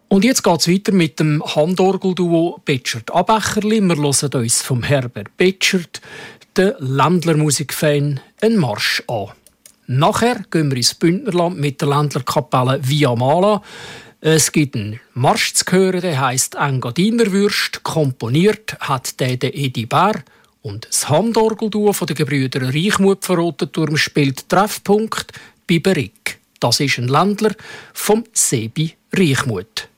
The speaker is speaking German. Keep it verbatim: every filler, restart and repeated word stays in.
Und jetzt geht es weiter mit dem Handorgelduo Betschert-Abecherli. Wir hören uns vom Herbert Betschert, den Ländlermusikfan, einen Marsch an. Nachher gehen wir ins Bündnerland mit der Ländlerkapelle Via Mala. Es gibt einen Marsch zu hören, der heisst «Engadinerwürst». Komponiert hat der, der Edi Bär. Und das Handorgelduo von den Gebrüder Reichmuth von Rotenturm spielt Treffpunkt bei Berick. Das ist ein Ländler vom Sebi Reichmuth.